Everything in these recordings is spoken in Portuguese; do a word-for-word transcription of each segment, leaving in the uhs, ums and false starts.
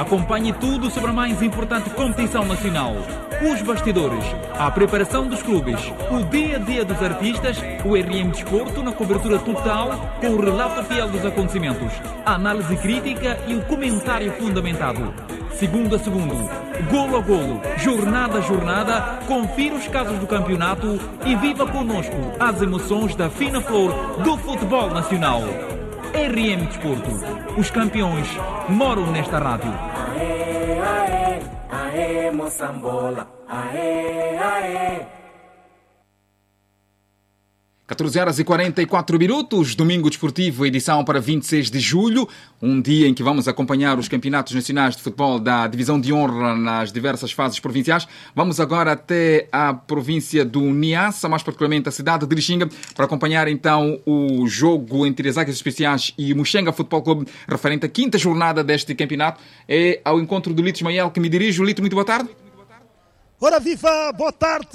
Acompanhe tudo sobre a mais importante competição nacional. Os bastidores, a preparação dos clubes, o dia a dia dos artistas, o R M Desporto na cobertura total com o relato fiel dos acontecimentos, a análise crítica e o comentário fundamentado. Segundo a segundo, golo a golo, jornada a jornada, confira os casos do campeonato e viva connosco as emoções da fina flor do futebol nacional. R M Desporto, os campeões moram nesta rádio. Aê, aê, aê, Moçambola, aê, aê. catorze horas e quarenta e quatro minutos, domingo desportivo, edição para vinte e seis de julho, um dia em que vamos acompanhar os campeonatos nacionais de futebol da Divisão de Honra nas diversas fases provinciais. Vamos agora até a província do Niassa, mais particularmente a cidade de Lixinga, para acompanhar então o jogo entre as Águias Especiais e o Muxenga Futebol Clube, referente à quinta jornada deste campeonato. É ao encontro do Lito Ismael que me dirijo. Lito, muito boa tarde. Ora viva, boa tarde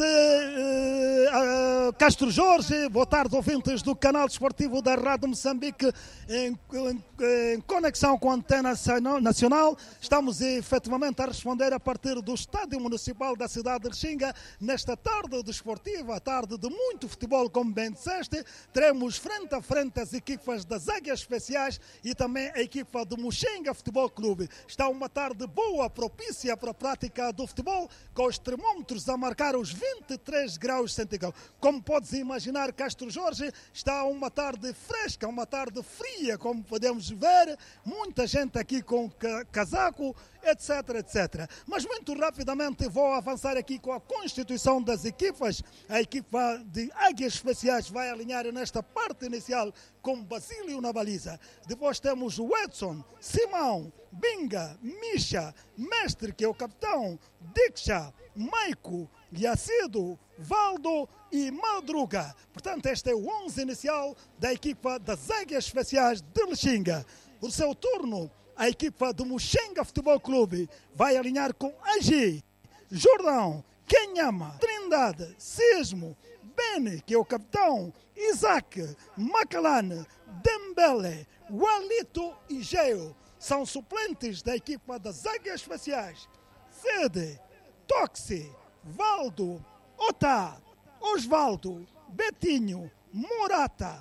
uh, uh, Castro Jorge, boa tarde ouvintes do canal desportivo da Rádio Moçambique em, em, em conexão com a antena nacional. Estamos efetivamente a responder a partir do Estádio Municipal da cidade de Lixinga nesta tarde desportiva, tarde de muito futebol, como bem disseste. Teremos frente a frente as equipas das Águias Especiais e também a equipa do Muxenga Futebol Clube. Está uma tarde boa, propícia para a prática do futebol, com os termómetros a marcar os vinte e três graus centígrados. Como podes imaginar, Castro Jorge, está uma tarde fresca, uma tarde fria, como podemos ver, muita gente aqui com casaco, etc, etcétera. Mas muito rapidamente vou avançar aqui com a constituição das equipas. A equipa de Águias Especiais vai alinhar nesta parte inicial com Basílio na baliza. Depois temos o Edson, Simão, Binga, Misha, Mestre, que é o capitão, Diksha, Maico, Yacido, Valdo e Madruga. Portanto, este é o onze inicial da equipa das Águias Especiais de Lixinga. O seu turno, a equipa do Muxenga Futebol Clube vai alinhar com Agi, Jordão, Kenhama, Trindade, Sismo, Beni, que é o capitão, Isaac, Macalane, Dembele, Walito e Geo. São suplentes da equipa das Águias Especiais. Sede, Toxi, Valdo, Otá, Osvaldo, Betinho, Morata,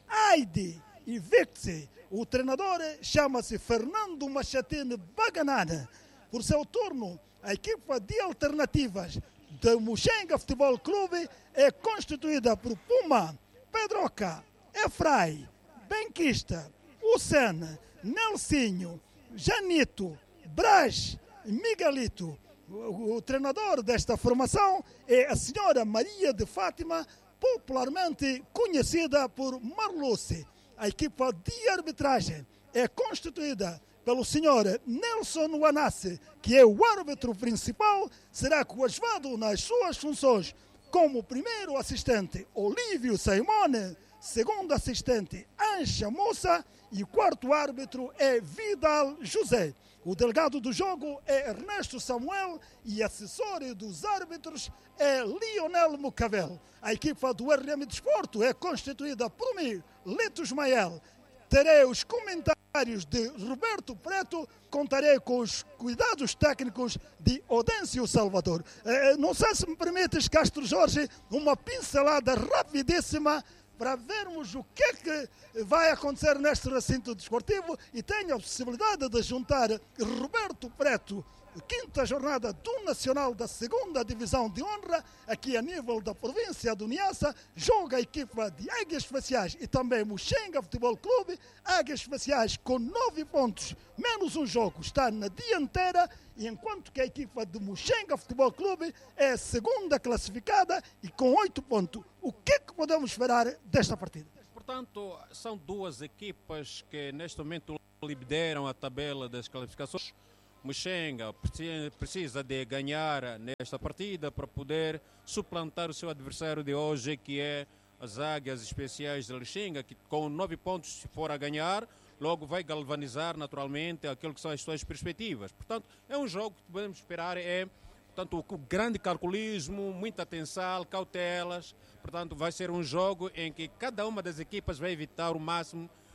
Aide e Vixi. O treinador chama-se Fernando Machatine Baganana. Por seu turno, a equipa de alternativas do Muxenga Futebol Clube é constituída por Puma, Pedroca, Efrai, Benquista, Ucena, Nelsinho, Janito, Brás e Miguelito. O, o treinador desta formação é a senhora Maria de Fátima, popularmente conhecida por Marluce. A equipa de arbitragem é constituída pelo senhor Nelson Wanasse, que é o árbitro principal, será coadjuvado nas suas funções como primeiro assistente Olívio Simone, segundo assistente Ancha Moça e o quarto árbitro é Vidal José. O delegado do jogo é Ernesto Samuel e assessor dos árbitros é Lionel Mucavel. A equipa do R M Desporto é constituída por mim, Lito Ismael. Terei os comentários de Roberto Preto, contarei com os cuidados técnicos de Odêncio Salvador. Eh, não sei se me permites, Castro Jorge, uma pincelada rapidíssima para vermos o que é que vai acontecer neste recinto desportivo e tenho a possibilidade de juntar Roberto Preto, quinta jornada do Nacional da segunda Divisão de Honra, aqui a nível da província do Niassa, joga a equipa de Águias Especiais e também Muxenga Futebol Clube. Águias Especiais com nove pontos, menos um jogo, está na dianteira, e enquanto que a equipa de Muxenga Futebol Clube é a segunda classificada e com oito pontos. O que é que podemos esperar desta partida? Portanto, são duas equipas que neste momento lideram a tabela das classificações. Muxenga precisa de ganhar nesta partida para poder suplantar o seu adversário de hoje, que é as Águias Especiais de Lixinga, que com nove pontos, se for a ganhar, logo vai galvanizar naturalmente aquilo que são as suas perspectivas. Portanto, é um jogo que podemos esperar, é portanto, o grande calculismo, muita atenção, cautelas. Portanto, vai ser um jogo em que cada uma das equipas vai evitar o máximo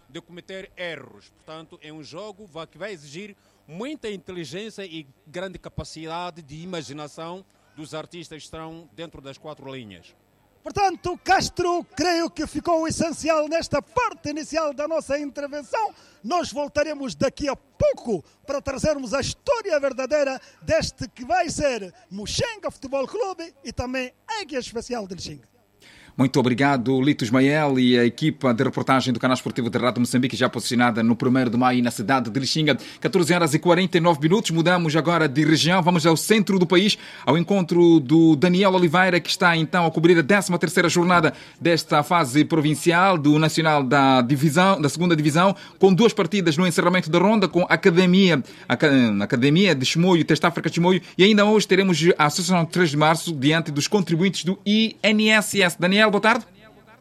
de cometer erros. Portanto, é um jogo que vai exigir muita inteligência e grande capacidade de imaginação dos artistas que estão dentro das quatro linhas. Portanto, Castro, creio que ficou o essencial nesta parte inicial da nossa intervenção. Nós voltaremos daqui a pouco para trazermos a história verdadeira deste que vai ser Muxenga Futebol Clube e também Águia Especial de Lixinga. Muito obrigado, Lito Ismael e a equipa de reportagem do canal esportivo da Rádio Moçambique, já posicionada no primeiro de maio na cidade de Lixinga. catorze horas e quarenta e nove minutos, mudamos agora de região, vamos ao centro do país, ao encontro do Daniel Oliveira, que está então a cobrir a décima terceira jornada desta fase provincial do Nacional da Divisão, da segunda Divisão, com duas partidas no encerramento da ronda, com a Academia, a Academia de Chimoio, Teste África de Chimoio, e ainda hoje teremos a Associação três de março diante dos contribuintes do I N S S. Daniel, boa tarde.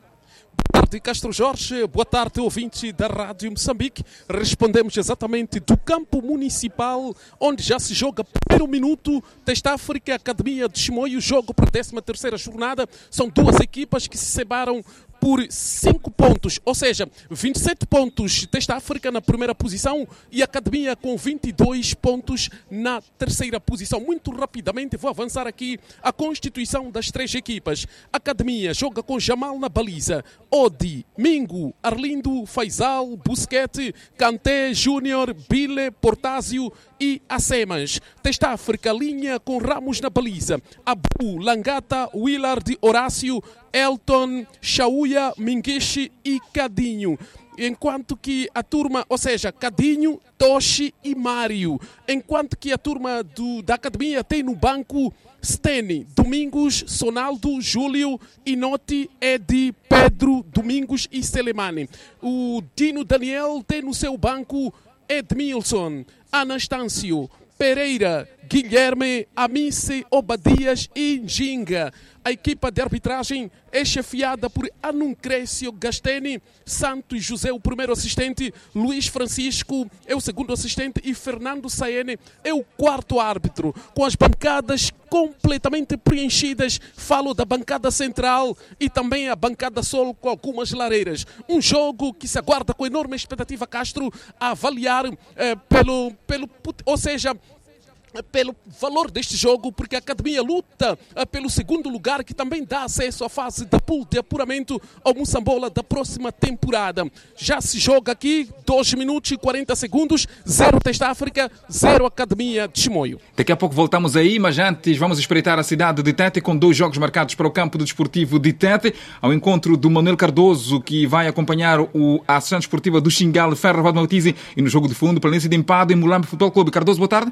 Boa tarde, Castro Jorge. Boa tarde, ouvintes da Rádio Moçambique. Respondemos exatamente do campo municipal, onde já se joga primeiro minuto. Teste África, Academia de Chimoio, jogo para a décima terceira jornada. São duas equipas que se separam por cinco pontos, ou seja, vinte e sete pontos Teste África na primeira posição e a Academia com vinte e dois pontos na terceira posição. Muito rapidamente vou avançar aqui a constituição das três equipas. A Academia joga com Jamal na baliza, Odi, Mingo, Arlindo, Faisal, Busquete, Kanté, Júnior, Bile, Portásio e Acemas. Teste África, linha com Ramos na baliza, Abu, Langata, Willard, Horácio, Elton, Chauia, Minguiche e Cadinho. Enquanto que a turma, ou seja, Cadinho, Toshi e Mário. Enquanto que a turma do, da Academia tem no banco Steny, Domingos, Sonaldo, Júlio, Inoti, Edi, Pedro, Domingos e Selemani. O Dino Daniel tem no seu banco Edmilson, Anastâncio, Pereira, Guilherme, Amice, Obadias e Ginga. A equipa de arbitragem é chefiada por Anuncrécio Gasteni, Santos José, o primeiro assistente, Luiz Francisco é o segundo assistente e Fernando Saene é o quarto árbitro. Com as bancadas completamente preenchidas, falo da bancada central e também a bancada solo com algumas lareiras. Um jogo que se aguarda com enorme expectativa, Castro, a avaliar eh, pelo, pelo, ou seja, pelo valor deste jogo, porque a Academia luta uh, pelo segundo lugar, que também dá acesso à fase da pool de apuramento ao Moçambola da próxima temporada. Já se joga aqui dois minutos e quarenta segundos, zero Teste África, zero Academia de Chimoio. Daqui a pouco voltamos aí, mas antes vamos espreitar a cidade de Tete com dois jogos marcados para o campo do Desportivo de Tete, ao encontro do Manuel Cardoso, que vai acompanhar o, a Associação Desportiva do Xingal, Ferro Vado Maltese, e no jogo de fundo, Planície de Empado e Mulambo Futebol Clube. Cardoso, boa tarde.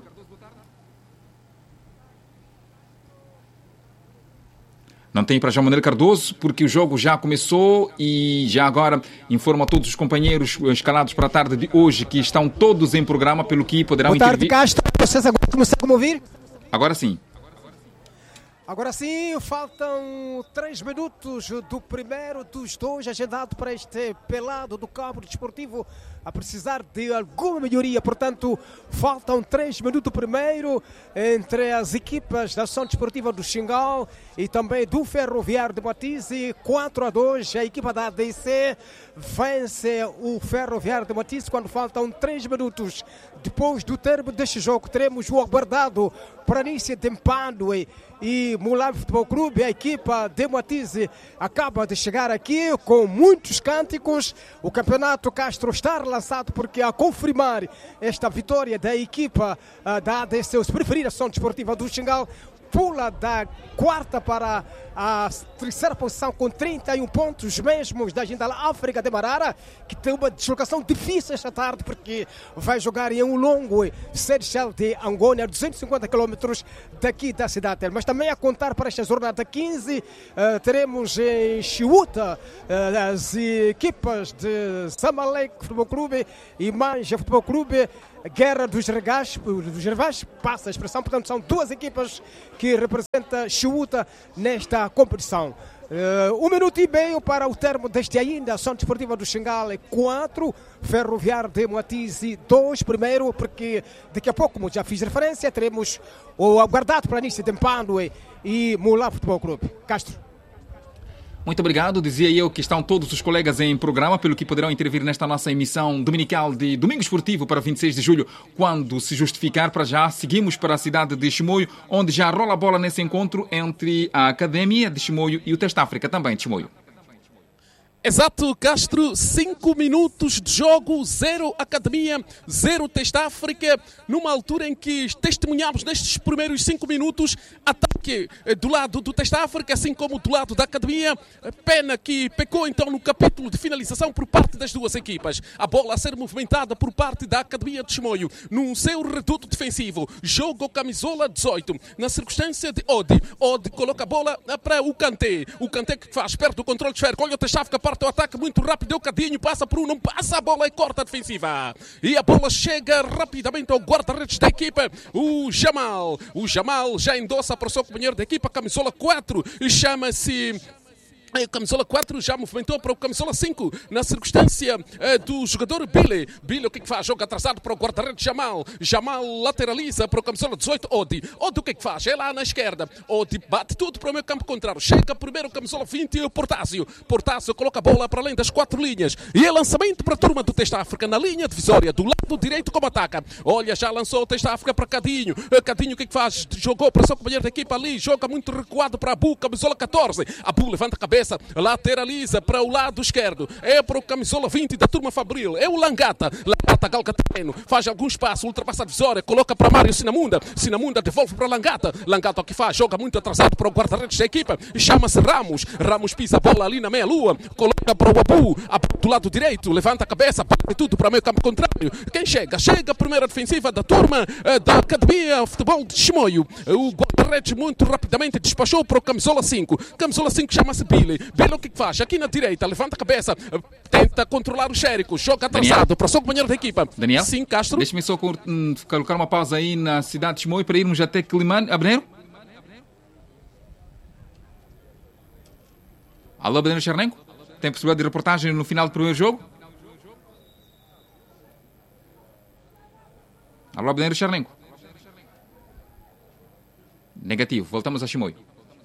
Não tem para João Manuel Cardoso, porque o jogo já começou e já agora informo a todos os companheiros escalados para a tarde de hoje que estão todos em programa, pelo que poderão intervir. Boa tarde, intervir. Castro. Vocês agora começaram a ouvir? Agora sim. Agora sim, faltam três minutos do primeiro dos dois agendado para este pelado do campo desportivo a precisar de alguma melhoria. Portanto, faltam três minutos do primeiro entre as equipas da Associação Desportiva do Xingal e também do Ferroviário de Matisse. quatro a dois, a equipa da A D C vence o Ferroviário de Matisse quando faltam três minutos. Depois do termo deste jogo, teremos o aguardado Planície de Empado e Mulambo Futebol Clube. A equipa de Matisse acaba de chegar aqui com muitos cânticos. O campeonato Castro está lançado porque, a confirmar esta vitória da equipa uh, da A D C, os preferidos, Associação Desportiva do Xingal, pula da quarta para a terceira posição com trinta e um pontos, mesmos da Jindal África de Marara, que tem uma deslocação difícil esta tarde porque vai jogar em um longo Seychelles de Angônia, a duzentos e cinquenta quilômetros daqui da cidade. Mas também a contar para esta jornada quinze, uh, teremos em Chiuta uh, as equipas de Zamalek Futebol Clube e Manja Futebol Clube. Guerra dos Regás, dos Rivais, passa a expressão, portanto são duas equipas que representam Chiuta nesta competição. Uh, um minuto e meio para o termo deste ainda, Associação Desportiva do Xingal quatro, Ferroviário de Matisse dois, primeiro, porque daqui a pouco, como já fiz referência, teremos o aguardado Planície de Empado e Mulambo Futebol Clube. Castro. Muito obrigado. Dizia eu que estão todos os colegas em programa, pelo que poderão intervir nesta nossa emissão dominical de Domingo Esportivo para vinte e seis de julho, quando se justificar. Para já, seguimos para a cidade de Chimoio, onde já rola a bola nesse encontro entre a Academia de Chimoio e o Test África, também de Chimoio. Exato, Castro, cinco minutos de jogo, zero Academia, zero Test África, numa altura em que testemunhamos nestes primeiros cinco minutos ataque do lado do Test África, assim como do lado da Academia. Pena que pecou então no capítulo de finalização por parte das duas equipas. A bola a ser movimentada por parte da Academia de Chimoio, num seu reduto defensivo. Jogo camisola dezoito, na circunstância de Odi. Odi coloca a bola para o Kanté. O Kanté que faz perto do controle esférico. Olha o Test África, parte o ataque muito rápido, deu cadinho, passa por um, não passa, a bola é corta defensiva. E a bola chega rapidamente ao guarda-redes da equipa, o Jamal. O Jamal já endossa para o seu companheiro da equipa, camisola quatro, chama-se... O camisola quatro já movimentou para o camisola cinco, na circunstância uh, do jogador Billy. Billy o que, é que faz? Joga atrasado para o guarda-redes Jamal. Jamal lateraliza para o camisola dezoito, Odi. Odi o que, é que faz? É lá na esquerda. Odi bate tudo para o meio campo contrário. Chega primeiro o camisola vinte, o Portásio. Portásio coloca a bola para além das quatro linhas. E é lançamento para a turma do Test África na linha divisória, do lado direito como ataca. Olha, já lançou o Test África para Cadinho. Cadinho o que, é que faz? Jogou para o seu companheiro da equipa ali. Joga muito recuado para Abu, camisola catorze. Abu levanta a cabeça. Lateraliza para o lado esquerdo, é para o camisola vinte da turma Fabril, é o Langata. Langata galga terreno, faz algum espaço, ultrapassa a divisória, coloca para Mário Sinamunda. Sinamunda devolve para Langata. Langata o que faz? Joga muito atrasado para o guarda-redes da equipa, chama-se Ramos. Ramos pisa a bola ali na meia-lua, coloca para o Abu, Abu do lado direito, levanta a cabeça, bate tudo para o meio campo contrário. Quem chega? Chega a primeira defensiva da turma uh, da Academia Futebol de Chimoio. O guarda-redes muito rapidamente despachou para o camisola cinco. Camisola cinco chama-se Billy. Billy o que faz? Aqui na direita, levanta a cabeça, tenta controlar o Xérico, joga atrasado para o seu companheiro da equipa. Daniel? Sim, Castro? Deixa-me só colocar uma pausa aí na cidade de Chimoio para irmos até Climane. Abneiro? Alô, Abneiro Chernenko? Tem possibilidade de reportagem no final do primeiro jogo? Alô, Abneiro Chernenko? Negativo, voltamos a Chimoio.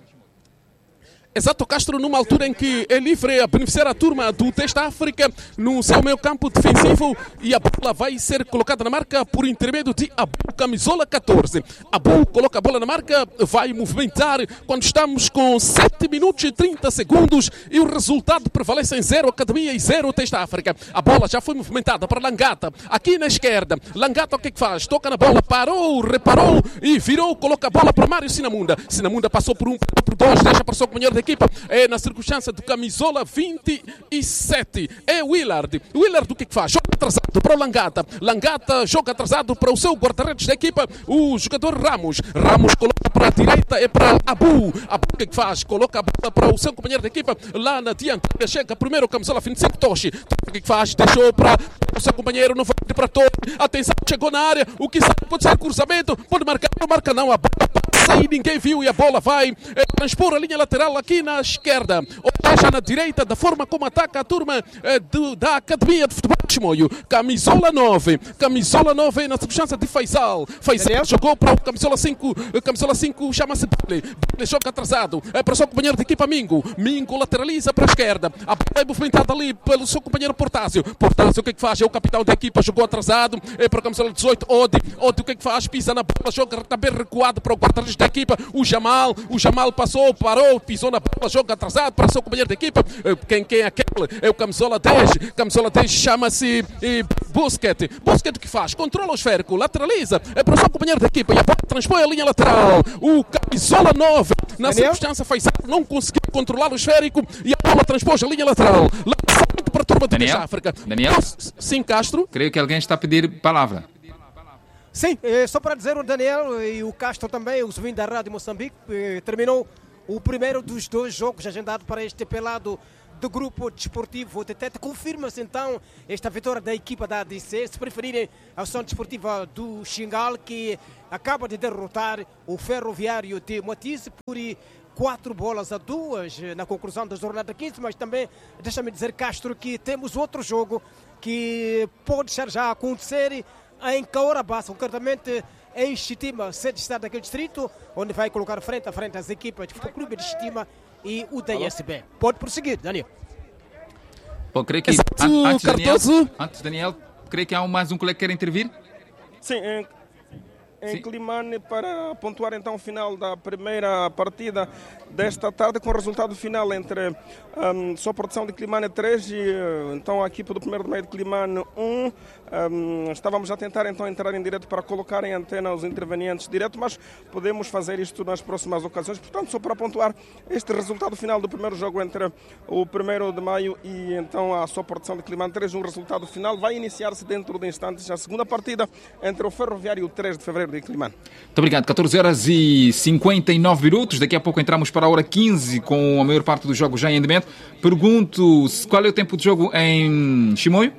Exato, Castro, numa altura em que é livre a beneficiar a turma do Test África no seu meio campo defensivo, e a bola vai ser colocada na marca por intermédio de Abu, camisola catorze. Abu coloca a bola na marca, vai movimentar quando estamos com sete minutos e trinta segundos e o resultado prevalece em zero Academia e zero Test África. A bola já foi movimentada para Langata, aqui na esquerda. Langata o que é que faz? Toca na bola, parou, reparou e virou, coloca a bola para Mário Sinamunda. Sinamunda passou por um, por dois, deixa para o seu companheiro da equipa, é na circunstância do camisola vinte e sete, é Willard. Willard o que, que faz? Joga atrasado para o Langata. Langata joga atrasado para o seu guarda-redes da equipa, o jogador Ramos. Ramos coloca para a direita, é para Abu. Abu o que, que faz? Coloca a bola para o seu companheiro da equipa lá na dianteira. Chega primeiro o camisola vinte e cinco, Toshi. O que, que faz? Deixou para o seu companheiro, não vai para Toshi. Atenção, chegou na área. O que sabe? Pode ser cruzamento, pode marcar, não marca não. A bola passa e ninguém viu e a bola vai é, transpor a linha lateral aqui na esquerda, ou seja, na direita, da forma como ataca a turma eh, do, da Academia de Futebol de Chimoio. Camisola nove, camisola nove na circunstância de Faisal. Faisal jogou para o camisola cinco, camisola cinco chama-se Billy. Billy joga atrasado, é para o seu companheiro de equipa Mingo. Mingo lateraliza para a esquerda, a bola é movimentada ali pelo seu companheiro Portásio. Portásio o que é que faz? É o capitão da equipa, jogou atrasado, é para o camisola dezoito, Odi. Odi o que é que faz? Pisa na bola, joga também recuado para o guarda-redes da equipa, o Jamal. O Jamal passou, parou, pisou na bola, joga atrasado para o seu companheiro da equipa. Quem, quem é aquele? É o camisola dez. Camisola dez chama-se eh, Busquets. Busquets o que faz? Controla o esférico, lateraliza, é para o seu companheiro da equipa e a bola transpõe a linha lateral. O camisola nove, na Daniel? circunstância Faisal não conseguiu controlar o esférico e a bola transpôs a linha lateral. Lançamento para a turma do Test África. Daniel? Sim, Castro? Creio que alguém está a pedir palavra. Sim, eh, só para dizer o Daniel e o Castro também, o subindo da Rádio Moçambique, eh, terminou o primeiro dos dois jogos agendados para este pelado do grupo desportivo de Tete. Confirma-se então esta vitória da equipa da A D C, se preferirem a ação desportiva do Xingal, que acaba de derrotar o Ferroviário de Moatize por quatro bolas a duas na conclusão da jornada quinze, mas também, deixa-me dizer, Castro, que temos outro jogo que pode estar já a acontecer em Caorabassa, concretamente em Xitima, sede de estado daquele distrito, onde vai colocar frente a frente as equipas de Futebol Clube de Xitima e o D S B. Pode prosseguir, Daniel. Bom, creio que Exato, an- antes, Daniel, Cardoso. antes, Daniel, creio que há mais um colega que quer intervir. Sim, em, em Sim. Climane, para pontuar então o final da primeira partida desta tarde, com o resultado final entre um, só produção de Climane três e uh, então a equipe do primeiro de meio de Climane um. Um, estávamos a tentar então entrar em direto para colocar em antena os intervenientes direto, mas podemos fazer isto nas próximas ocasiões. Portanto, só para pontuar este resultado final do primeiro jogo entre o primeiro de maio e então a só produção de Climane três, um resultado final. Vai iniciar-se dentro de instantes a segunda partida entre o Ferroviário e o três de fevereiro de Climane. Muito obrigado. catorze horas e cinquenta e nove minutos. Daqui a pouco entramos para a hora quinze com a maior parte dos jogos já em andamento. Pergunto qual é o tempo de jogo em Chimoio?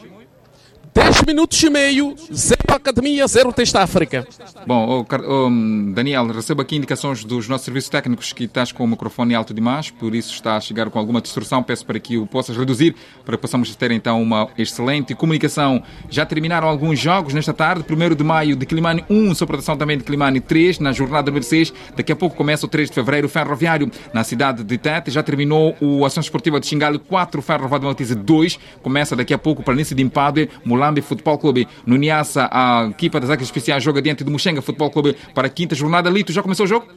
dez minutos e meio, zero Academia, zero Testa África. Bom, oh, Car- oh, Daniel, recebo aqui indicações dos nossos serviços técnicos que estás com o microfone alto demais, por isso está a chegar com alguma distorção. Peço para que o possas reduzir, para que possamos ter então uma excelente comunicação. Já terminaram alguns jogos nesta tarde. primeiro de maio de Climane um, sob proteção também de Climane três, na jornada número seis. Daqui a pouco começa o três de fevereiro, Ferroviário, na cidade de Tete. Já terminou o Ação Esportiva de Xingali quatro, Ferroviário de Maltese dois. Começa daqui a pouco o Planície de Impadue, Mulambe Futebol Clube. No Niassa, a equipa das Águias Especiais joga diante do Muxenga Futebol Clube para a quinta jornada. Lito, já começou o jogo?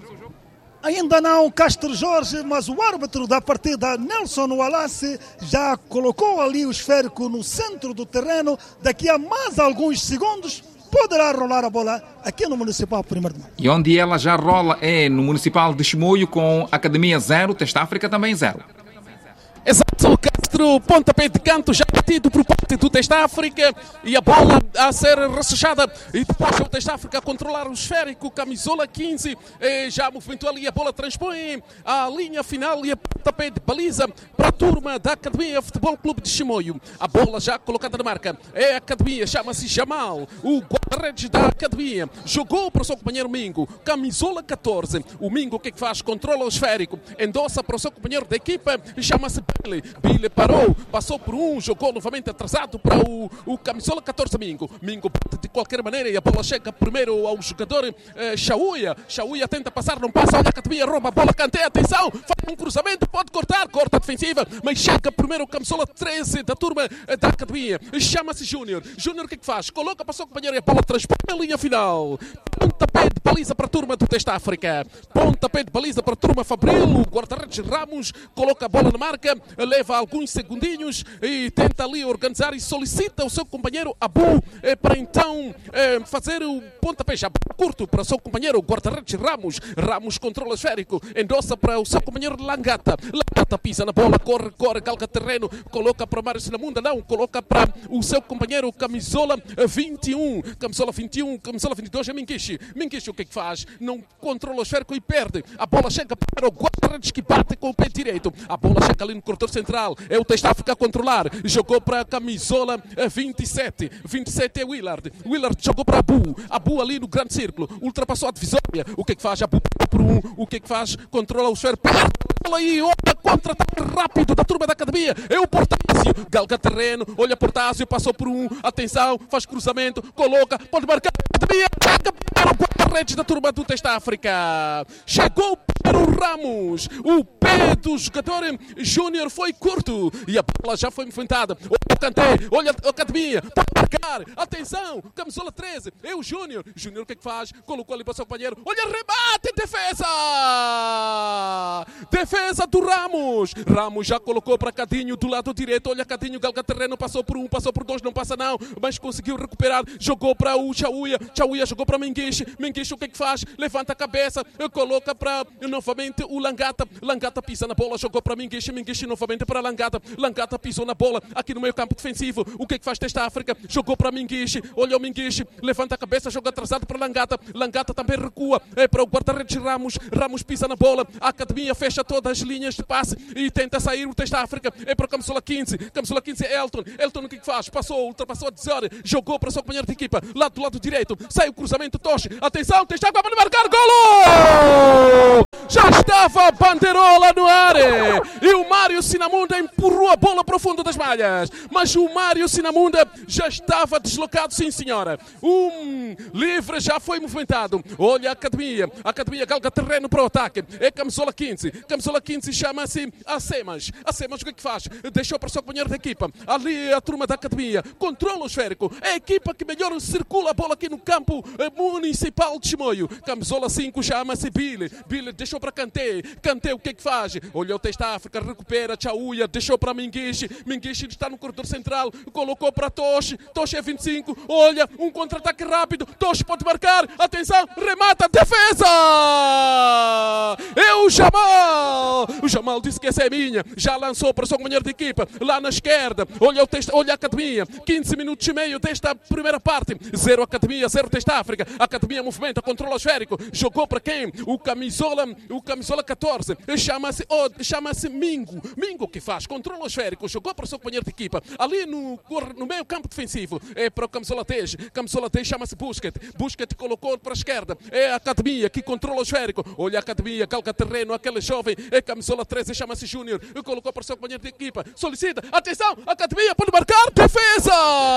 Ainda não, Castro Jorge, mas o árbitro da partida, Nelson Wallace, já colocou ali o esférico no centro do terreno. Daqui a mais alguns segundos poderá rolar a bola aqui no Municipal primeiro de maio. E onde ela já rola é no Municipal de Chimoio com Academia zero, Testa África também zero. Exato, Castro, pontapé de canto já batido por parte do Testa África e a bola a ser ressechada e depois o Testa África a controlar o esférico, camisola quinze, já movimentou ali, a bola transpõe a linha final e a pontapé de baliza para a turma da Academia Futebol Clube de Chimoio. A bola já colocada na marca, é a Academia, chama-se Jamal, o guarda-redes da Academia, jogou para o seu companheiro Mingo, camisola catorze, o Mingo o que é que faz? Controla o esférico, endossa para o seu companheiro da equipa, chama-se Billy. Billy parou, passou por um, jogou novamente atrasado para o, o camisola catorze Mingo. Mingo bate de qualquer maneira e a bola chega primeiro ao jogador eh, Chauia. Chauia tenta passar, não passa, olha a Academia, rouba a bola, canteia, atenção, faz um cruzamento, pode cortar, corta a defensiva, mas chega primeiro o camisola treze da turma eh, da Academia. Chama-se Júnior. Júnior o que é que faz? Coloca para o seu companheiro e a bola transpõe a linha final. Pontapé de baliza para a turma do Testa África. Pontapé de baliza para a turma Fabril. O guarda-redes Ramos coloca a bola na marca, leva alguns segundinhos e tenta ali organizar e solicita o seu companheiro Abu eh, para então eh, fazer o pontapé já curto para o seu companheiro guarda-redes Ramos. Ramos controla o esférico, endossa para o seu companheiro Langata. Langata pisa na bola, corre, corre, galga terreno, coloca para Mário Sinamunda, não, coloca para o seu companheiro camisola vinte e um. Camisola vinte e um, camisola vinte e dois é Minkishi. Minkishi o que é que faz? Não controla o esférico e perde. A bola chega para o guarda-redes que bate com o pé direito. A bola chega ali no corredor central. É o Testa África a controlar. Jogou para a camisola vinte e sete. vinte e sete é Willard. Willard jogou para Abu. Abu ali no grande círculo. Ultrapassou a divisória. O que é que faz? Abu por um. O que é que faz? Controla o esférico. Perde a bola aí. Olha, contra-ataque rápido da turma da Academia. É o Portásio. Galga terreno. Olha, Portásio. Passou por um. Atenção. Faz cruzamento. Coloca. Pode marcar. Academia. Ataca para o guarda-redes da turma do Testa África. Chegou para o Ramos. O pé do jogador Júnior foi curto e a bola já foi movimentada. Olha o Kanté, olha a Academia, pode marcar, atenção, camisola treze, é o Júnior. Júnior o que é que faz? Colocou ali para o seu companheiro, olha, rebate, defesa! Defesa do Ramos. Ramos já colocou para Cadinho do lado direito, olha Cadinho, galga terreno, passou por um, passou por dois, não passa não, mas conseguiu recuperar, jogou para o Chauia, Chauia jogou para Menguiche, Menguiche o que é que faz? Levanta a cabeça, coloca para novamente o Langata, Langata pisa na bola, jogou para Minguiche, Minguiche novamente para Langata, Langata pisou na bola aqui no meio campo defensivo, o que é que faz Testa África? Jogou para Minguiche, olha o Minguiche, levanta a cabeça, joga atrasado para Langata, Langata também recua, é para o guarda-redes Ramos, Ramos pisa na bola, a Academia fecha todas as linhas de passe e tenta sair o Testa África, é para o camisola quinze, camisola quinze é Elton, Elton o que é que faz? Passou, ultrapassou a desordem, jogou para o seu companheiro de equipa, lá do lado direito, sai o cruzamento, Toche, atenção, Testa África para marcar, golo! já estava a bandeirola no ar e o Mário Sinamunda empurrou a bola para o fundo das malhas, mas o Mário Sinamunda já estava deslocado, sim senhora. Um livre já foi movimentado. Olha a Academia, a Academia galga terreno para o ataque, é camisola quinze, camisola quinze chama-se Acemas. Acemas o que é que faz? Deixou para o seu companheiro da equipa, ali a turma da Academia, controla o esférico, é a equipa que melhor circula a bola aqui no campo municipal de Chimoio. Camisola cinco chama-se Billy, Billy deixou para Kanté, Kanté o que é que faz? Olha o Testa África, recupera Chauia, deixou para Minguiche, Minguiche está no corredor central, colocou para Toche, Toche é vinte e cinco, olha, um contra-ataque rápido, Toche pode marcar, atenção, remata, defesa! É o Jamal! O Jamal disse que essa é minha, já lançou para o seu companheiro de equipa, lá na esquerda, olha, o Testa, olha a Academia, quinze minutos e meio desta primeira parte, zero Academia, zero Testa África, Academia movimenta, controla o esférico, jogou para quem? O camisola, o camisola catorze, chama-se oh, chama-se Mingo, Mingo que faz, controla o esférico, jogou para o seu companheiro de equipa, ali no, no meio campo defensivo, é para o camisola dez, camisola dez chama-se Busquets, Busquets colocou para a esquerda, é a Academia que controla o esférico, olha a Academia, calca terreno, aquele jovem, é camisola treze, chama-se Júnior, colocou para o seu companheiro de equipa, solicita, atenção, Academia pode marcar, defesa!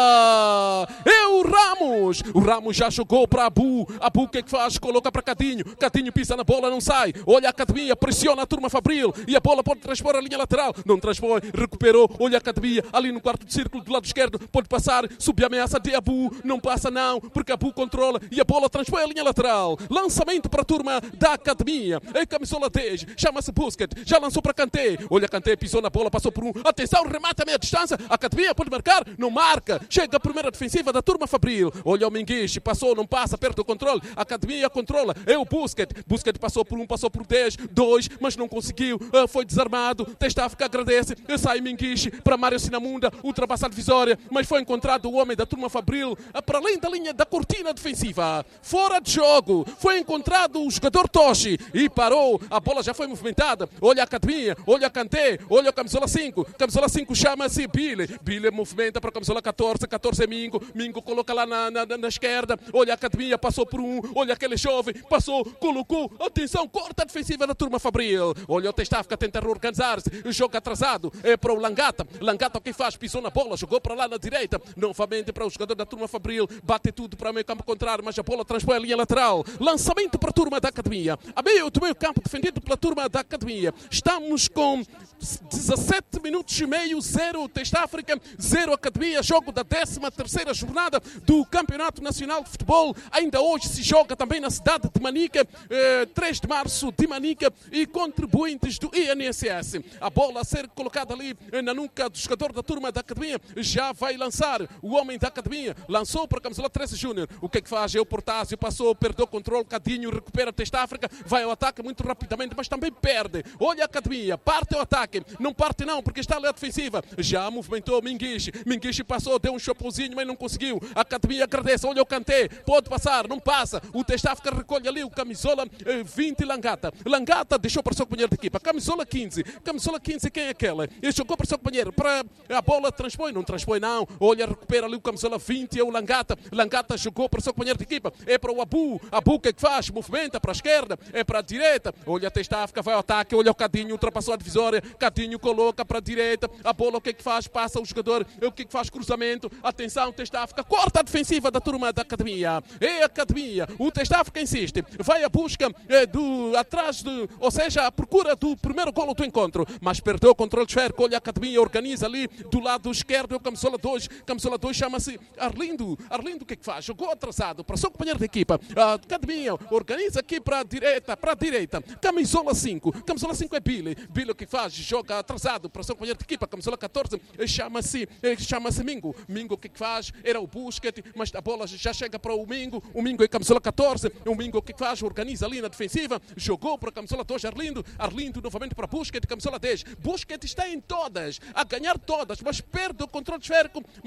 É o Ramos, o Ramos já jogou para Abu, Abu o que é que faz? Coloca para Cadinho, Cadinho pisa na bola, não sai, olha a Academia, pressiona a turma Fabril e a bola pode transpor a linha lateral, não transpõe, recuperou, olha a Academia, ali no quarto de círculo do lado esquerdo, pode passar, sob a ameaça de Abu, não passa não, porque Abu controla e a bola transpõe a linha lateral, lançamento para a turma da Academia, é camisola dez, chama-se Busquets, já lançou para Kanté, olha Kanté, pisou na bola, passou por um, atenção, remata a meia distância, a Academia pode marcar, não marca, chega a primeira defensiva da turma Fabril, olha o Minguiche, passou, não passa, perde o controle, a Academia controla, é o Busquets, Busquets passou por um, passou por dez, dois, mas não conseguiu, foi desarmado, Testa África agradece, sai Minguiche para Mário Sinamunda, ultrapassa a divisória, mas foi encontrado o homem da turma Fabril, para além da linha da cortina defensiva, fora de jogo, foi encontrado o jogador Toshi e parou, a bola já foi movimentada, olha a Academia, olha a Kanté, olha a camisola cinco, camisola cinco chama-se Billy, Billy movimenta para a camisola catorze, catorze é Mingo, Mingo coloca lá na, na, na esquerda, olha a Academia, passou por um, olha aquele jovem, passou, colocou, atenção, corta a defensiva da turma Fabril, olha o Testa África, tenta reorganizar-se, jogo atrasado, é para o Langata, Langata o que faz, pisou na bola, jogou para lá na direita, novamente para o jogador da turma Fabril, bate tudo para o meio campo contrário, mas a bola transpõe a linha lateral, lançamento para a turma da Academia, a meio do meio campo defendido pela turma da Academia, estamos com dezassete minutos e meio, zero Testa África, zero Academia, jogo da décima terceira jornada do Campeonato Nacional de Futebol, ainda hoje se joga também na cidade de Manica, eh, três de março de Manica e contribuintes do I N S S. A bola a ser colocada ali na nuca do jogador da turma da Academia, já vai lançar o homem da Academia, lançou para a camisola treze Júnior, o que é que faz? É o Portásio, passou, perdeu o controle, Cadinho recupera Testa África, vai ao ataque muito rapidamente, mas também perde, olha a Academia, parte ao ataque, não parte não, porque está ali a defensiva, já movimentou Minguiche, Minguiche passou, deu um chapeuzinho, mas não conseguiu, a Academia agradece, olha o Kanté, pode passar, não passa, o Testa África recolhe ali o camisola vinte Langata, Langata deixou para o seu companheiro de equipa, camisola quinze, camisola quinze quem é aquela? Ele jogou para o seu companheiro, para a bola transpõe, não transpõe não, olha, recupera ali o camisola vinte, é o Langata, Langata jogou para o seu companheiro de equipa, é para o Abu, Abu o que é que faz? Movimenta para a esquerda, é para a direita, olha a Testa África, vai ao ataque, olha o Cadinho, ultrapassou a divisória, Cadinho coloca para a direita, a bola o que é que faz? Passa o jogador, o que é que faz? Cruzamento, atenção, Testa África, corta a defensiva da turma da Academia, é a Academia, o Testa África insiste, vai à busca é, do, atrás, do, ou seja, à procura do primeiro golo do encontro, mas perdeu o controle de esférico, olha a Academia, organiza ali do lado esquerdo, é o camisola dois, camisola dois chama-se Arlindo, Arlindo o que é que faz? Jogou atrasado para o seu companheiro de equipa, a Academia organiza aqui para a direita, para a direita, camisola cinco, camisola cinco é Billy, Billy o que faz? Joga atrasado para o seu companheiro de equipa, camisola catorze, chama-se chama-se Mingo, Mingo o que é que faz? Era o Busquets, mas a bola já chega para o Mingo, o Mingo é camisola catorze, o Mingo o que é que faz? Organiza ali na defensiva, jogou para a camisola dois, Arlindo, Arlindo novamente para Busquets, camisola dez, Busquets está em todas, a ganhar todas, mas perde o controle esférico, mas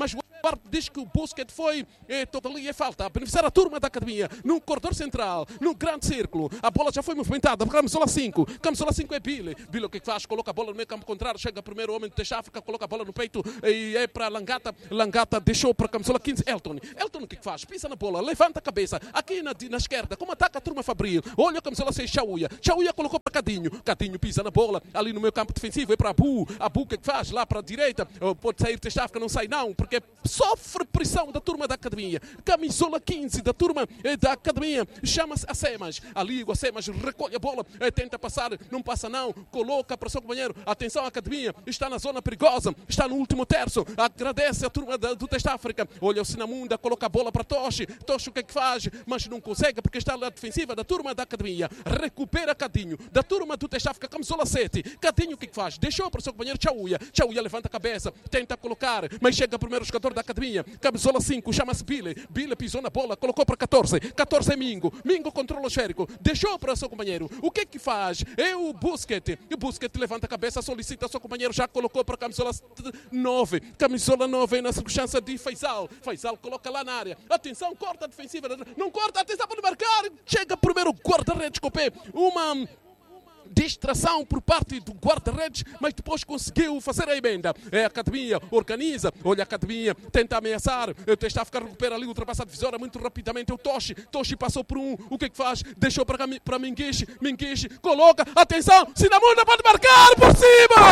parte diz que o Busquets foi é, todo ali é falta. A beneficiar a turma da academia no corredor central, no grande círculo. A bola já foi movimentada. Camisola cinco. Camisola cinco é Billy. Billy o que faz? Coloca a bola no meio campo contrário. Chega primeiro o homem do Teste África, coloca a bola no peito e é para Langata. Langata deixou para a camisola quinze. Elton. Elton o que faz? Pisa na bola, levanta a cabeça. Aqui na, na esquerda, como ataca a turma Fabril. Olha a camisola seis, Chauia. Chauia colocou para Cadinho. Cadinho pisa na bola. Ali no meio campo defensivo é para Abu. Abu o que faz? Lá para a direita. Pode sair Teste África, não sai não, porque sofre pressão da turma da academia. Camisola quinze da turma da academia. Chama-se Acemas. Ali o Acemas recolhe a bola, tenta passar, não passa não, coloca para o seu companheiro. Atenção, a academia está na zona perigosa, está no último terço. Agradece a turma da, do Teste África. Olha o Sinamunda, coloca a bola para Toshi. Toshi o que é que faz? Mas não consegue porque está na defensiva da turma da academia. Recupera Cadinho, da turma do Teste África, camisola sete. Cadinho o que é que faz? Deixou para o seu companheiro Chauia. Chauia levanta a cabeça, tenta colocar, mas chega primeiro o jogador da academia. Camisola cinco, chama-se Bile. Bile pisou na bola, colocou para catorze. catorze é Mingo. Mingo controla o esférico. Deixou para o seu companheiro. O que é que faz? É o Busquets. O Busquets levanta a cabeça, solicita ao seu companheiro, já colocou para a camisola nove. Camisola nove na circunstância de Faisal. Faisal coloca lá na área. Atenção, corta a defensiva. Não corta, atenção para marcar. Chega primeiro o guarda-redes com o pé. Uma distração por parte do guarda-redes, mas depois conseguiu fazer a emenda. É a academia, organiza, olha a academia, tenta ameaçar, o Teste África recupera ali, ultrapassa a divisória muito rapidamente, o Toshi, Toshi passou por um, o que é que faz? Deixou para, para Minguiche, Minguiche, coloca, atenção, Sinamunda pode marcar por cima!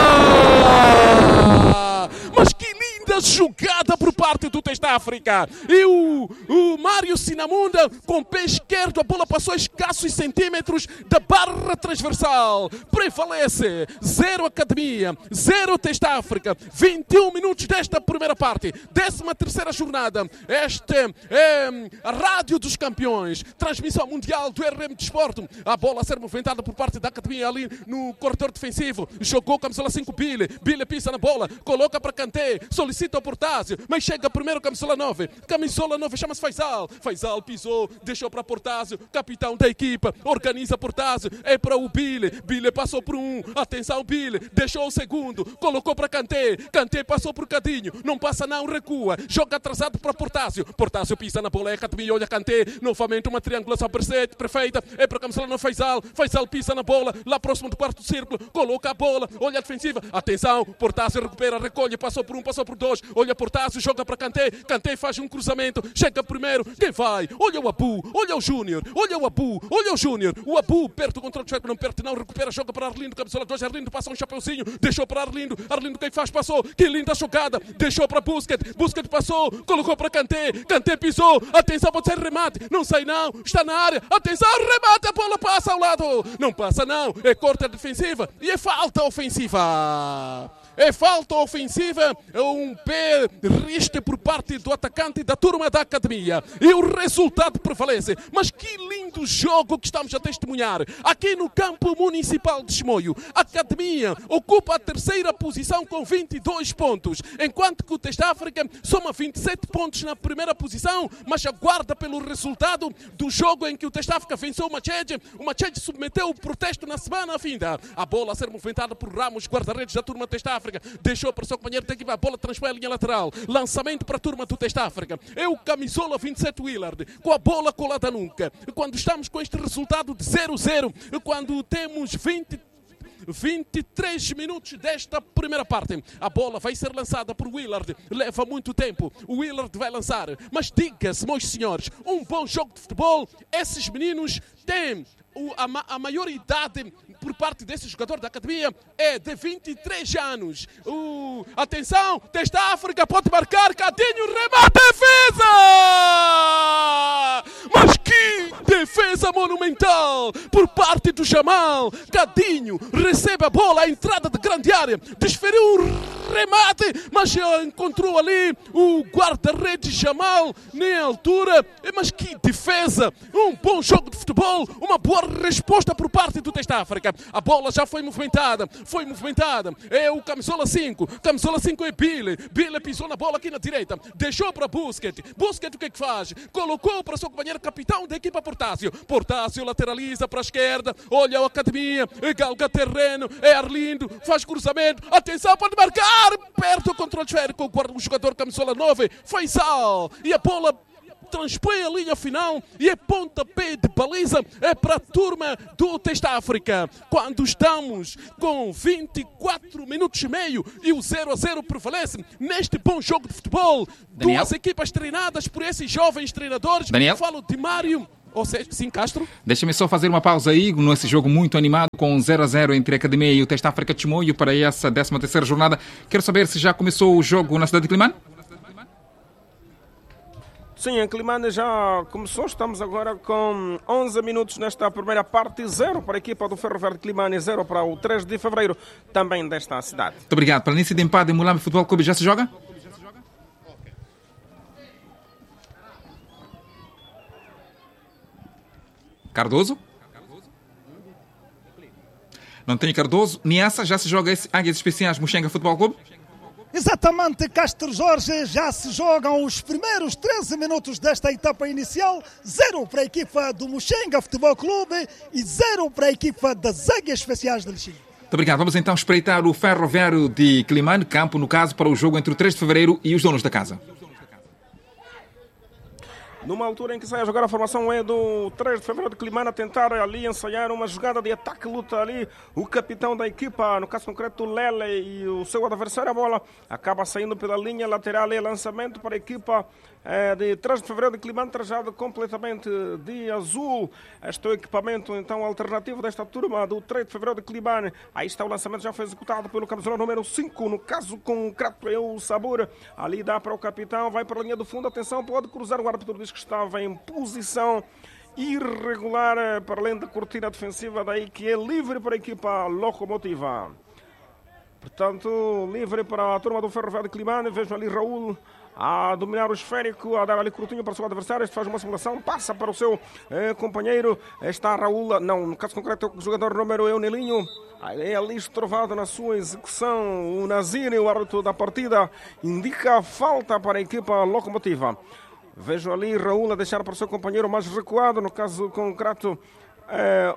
Mas que linda jogada por parte do Teste África! E o, o Mário Sinamunda, com o pé esquerdo, a bola passou a escassos centímetros da barra transversal. Prevalece zero academia, zero Teste África. vinte e um minutos desta primeira parte, décima terceira jornada. Este é a Rádio dos Campeões, transmissão mundial do R M Desporto. A bola a ser movimentada por parte da academia ali no corredor defensivo. Jogou camisola cinco, Bile. Bile pisa na bola, coloca para Kanté, solicita o Portásio, mas chega primeiro camisola nove. Camisola nove chama-se Faisal. Faisal pisou, deixou para Portásio, capitão da equipa, organiza Portásio, é para o Bile, Bile passou por um, atenção Bile, deixou o segundo, colocou para Kanté, Kanté passou por Cadinho, não passa não, recua, joga atrasado para Portásio, Portásio pisa na bola, é Academia, olha Kanté, novamente uma triangulação perfeita, é para Camisola no Faisal, Faisal pisa na bola, lá próximo do quarto círculo, coloca a bola, olha a defensiva, atenção, Portásio recupera, recolhe, passou por um, passou por dois, olha Portásio, joga para Kanté, Kanté faz um cruzamento, chega primeiro, quem vai? Olha o Abu, olha o Júnior, olha o Abu, olha o Júnior, o Abu perde o controle do jogo, não perde não, recupera, joga para Arlindo, camisola dois, Arlindo passa um chapeuzinho, deixou para Arlindo, Arlindo quem faz passou, que linda jogada, deixou para Busquets, Busquets passou, colocou para Kanté, Kanté pisou, atenção, pode ser remate, não sai não, está na área, atenção, remate, a bola passa ao lado, não passa não, é corte defensiva e é falta ofensiva. É falta ofensiva, é um pé riste por parte do atacante da turma da academia. E o resultado prevalece. Mas que lindo jogo que estamos a testemunhar aqui no campo municipal de Chimoio. A academia ocupa a terceira posição com vinte e dois pontos, enquanto que o Teste África soma vinte e sete pontos na primeira posição, mas aguarda pelo resultado do jogo em que o Teste África venceu o Machede. O Machede submeteu o protesto na semana finda. A bola a ser movimentada por Ramos, guarda-redes da turma do Teste África. Deixou para o seu companheiro, tem que ir, a bola transfere a linha lateral, lançamento para a turma do Teste África, é o camisola vinte e sete Willard, com a bola colada nunca, quando estamos com este resultado de zero a zero, quando temos vinte vinte e três minutos desta primeira parte. A bola vai ser lançada por Willard. Leva muito tempo. O Willard vai lançar. Mas diga-se, meus senhores, um bom jogo de futebol. Esses meninos têm o, a, a maior idade por parte desse jogador da academia é de vinte e três anos. O, atenção, Teste África pode marcar. Cadinho, remate, defesa! Mas que defesa monumental por parte do Jamal. Cadinho recebe a bola, a entrada de grande área, desferiu um remate, mas encontrou ali o guarda-redes Jamal na altura. Mas que defesa, um bom jogo de futebol, uma boa resposta por parte do Teste África. A bola já foi movimentada, foi movimentada, é o camisola cinco, camisola cinco é Bile, Bile pisou na bola aqui na direita, deixou para Busquets, Busquets o que é que faz? Colocou para o seu companheiro capitão da equipa Portásio, Portácio lateraliza para a esquerda. Olha a Academia. Galga terreno. É Arlindo. Faz cruzamento. Atenção, pode marcar. Perto o controle esférico. Guarda o jogador camisola nove. Faisal. E a bola transpõe a linha final e é pontapé de baliza é para a turma do Testa África. Quando estamos com vinte e quatro minutos e meio e o zero a zero prevalece neste bom jogo de futebol. Daniel? Duas equipas treinadas por esses jovens treinadores. Daniel? Falo de Mário. Ou seja, sim, Castro. Deixa-me só fazer uma pausa aí nesse jogo muito animado com zero a zero entre a Academia e o Testa África de Chimoio para essa décima terceira jornada. Quero saber se já começou o jogo na cidade de Climane? Sim, em Climane já começou. Estamos agora com onze minutos nesta primeira parte. Zero para a equipa do Ferro Verde Climane, zero para o três de fevereiro, também desta cidade. Muito obrigado. Para início de empate, Mulambe Futebol Clube já se joga? Cardoso? Não tem Cardoso. Niassa, já se joga esse Águias Especiais Muxenga Futebol Clube? Exatamente, Castro Jorge, já se jogam os primeiros treze minutos desta etapa inicial. Zero para a equipa do Muxenga Futebol Clube e zero para a equipa das Águias Especiais de Lixinga. Muito obrigado. Vamos então espreitar o Ferroviário de Climane, campo no caso para o jogo entre o três de fevereiro e os donos da casa. Numa altura em que sai a jogar, a formação é do três de fevereiro de Climane a tentar ali ensaiar uma jogada de ataque, luta ali o capitão da equipa, no caso concreto o Lele, e o seu adversário, a bola acaba saindo pela linha lateral e lançamento para a equipa é, de três de fevereiro de Climane, trajado completamente de azul. Este é o equipamento então alternativo desta turma do três de fevereiro de Climane. Aí está o lançamento, já foi executado pelo camisola número cinco, no caso concreto é o Sabor, ali dá para o capitão, vai para a linha do fundo, atenção, pode cruzar, o árbitro diz que estava em posição irregular para além da cortina defensiva, daí que é livre para a equipa locomotiva. Portanto, livre para a turma do Ferro Verde Climane. Vejo ali Raul a dominar o esférico, a dar ali curtinho para o seu adversário. Este faz uma simulação, passa para o seu eh, companheiro. Está Raul, não, no caso concreto o jogador número é o Nelinho. É ali estrovado na sua execução. O Nazir, o árbitro da partida, indica a falta para a equipa locomotiva. Vejo ali Raul a deixar para o seu companheiro mais recuado, no caso concreto é,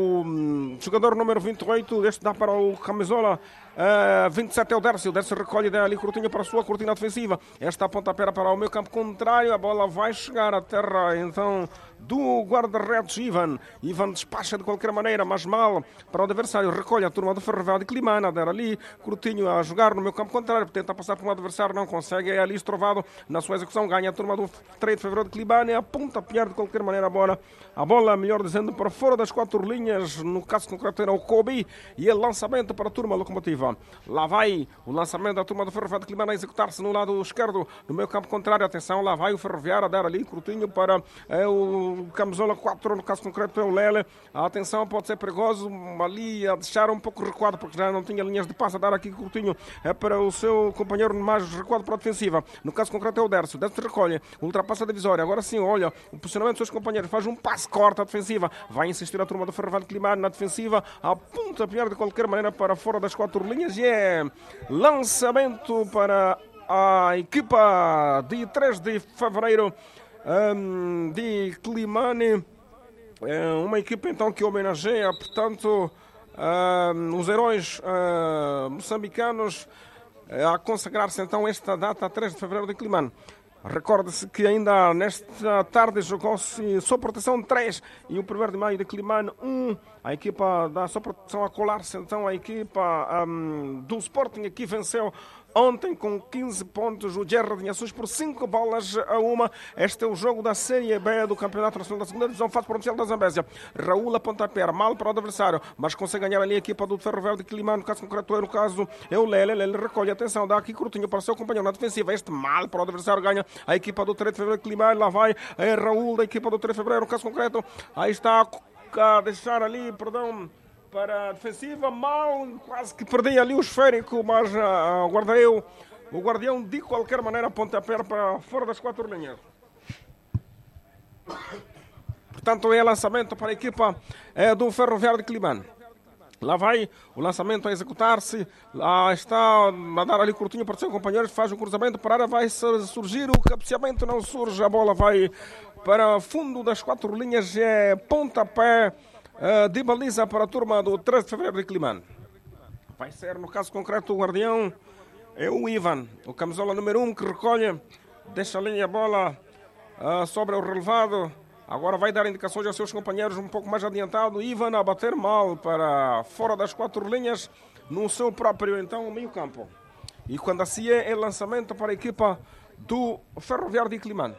o jogador número vinte e oito, este dá para o camisola Uh, vinte e sete é o Dércio, o Dércio recolhe e dá ali curtinha para a sua cortina defensiva. Esta pontapé para o meio campo contrário, a bola vai chegar à terra então do guarda-redes Ivan. Ivan despacha de qualquer maneira, mas mal para o adversário, recolhe a turma do Ferro Verde de Climane, a dar ali curtinho a jogar no meio campo contrário, tenta passar por um adversário, não consegue, é ali estrovado na sua execução, ganha a turma do três de fevereiro de Climane, a pontapé de qualquer maneira a bola, a bola melhor dizendo, para fora das quatro linhas, no caso concreto era o Kobe, e é lançamento para a turma locomotiva. Lá vai o lançamento da turma do Ferroviário de Climane a executar-se no lado esquerdo, no meio campo contrário. Atenção, lá vai o Ferroviário a dar ali curtinho para é, o camisola quatro, no caso concreto é o Lele. A atenção, pode ser perigoso ali a deixar um pouco recuado, porque já não tinha linhas de passe, a dar aqui curtinho é para o seu companheiro mais recuado para a defensiva. No caso concreto é o Dércio. Dércio recolhe, ultrapassa a divisória. Agora sim, olha o posicionamento dos seus companheiros, faz um passe, corta a defensiva. Vai insistir a turma do Ferroviário de Climane na defensiva, aponta a pior de qualquer maneira para fora das quatro linhas. E é lançamento para a equipa de três de fevereiro um, de Climane. É uma equipa então que homenageia, portanto, um, os heróis uh, moçambicanos uh, a consagrar-se então esta data, três de fevereiro de Climane. Recorde-se que ainda nesta tarde jogou-se Só Proteção três e o primeiro de maio de Climane um. A equipa da Só Proteção a colar-se então a equipa um, do Sporting aqui venceu ontem com quinze pontos o Guerra de Inhações por cinco bolas a uma. Este é o jogo da Série B do Campeonato Nacional da segunda Divisão, fase provincial da Zambésia. Raul a pontapé, mal para o adversário, mas consegue ganhar ali a equipa do Ferro Verde de Climane. No caso concreto, no caso é o Lele. Lele recolhe, atenção, dá aqui curtinho para o seu companheiro na defensiva. Este mal para o adversário, ganha a equipa do três de fevereiro de Climane. Lá vai é Raul da equipa do três de fevereiro. No caso concreto, aí está a deixar ali, perdão, para a defensiva, mal, quase que perdi ali o esférico, mas uh, o guarda-eu, o guardião de qualquer maneira aponta a pé para fora das quatro linhas. Portanto, é lançamento para a equipa é, do Ferroviário de Climane. Lá vai o lançamento a executar-se. Lá está a dar ali curtinho para o seu companheiro. Faz um cruzamento para a área. Vai surgir o cabeceamento. Não surge. A bola vai para fundo das quatro linhas. É pontapé uh, de baliza para a turma do treze de fevereiro de Climane. Vai ser, no caso concreto, o guardião é o Ivan. O camisola número um que recolhe. Deixa ali a bola uh, sobre o relevado. Agora vai dar indicações aos seus companheiros um pouco mais adiantado. Ivan a bater mal para fora das quatro linhas no seu próprio, então, meio campo. E quando assim é, é lançamento para a equipa do Ferroviário de Climane.